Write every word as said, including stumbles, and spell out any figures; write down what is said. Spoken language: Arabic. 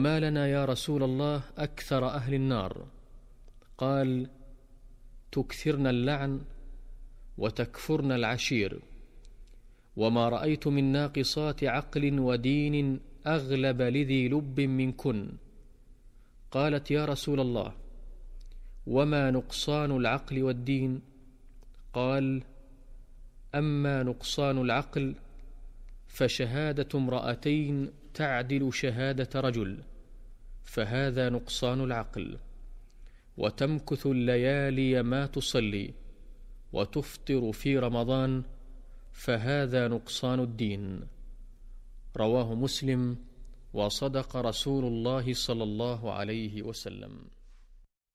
وما لنا يا رسول الله أكثر أهل النار؟ قال: تكثرن اللعن وتكفرن العشير، وما رأيت من ناقصات عقل ودين أغلب لذي لب منكن. قالت: يا رسول الله، وما نقصان العقل والدين؟ قال: أما نقصان العقل فشهادة امرأتين تعدل شهادة رجل، فهذا نقصان العقل، وتمكث الليالي ما تصلي، وتفطر في رمضان، فهذا نقصان الدين. رواه مسلم، وصدق رسول الله صلى الله عليه وسلم.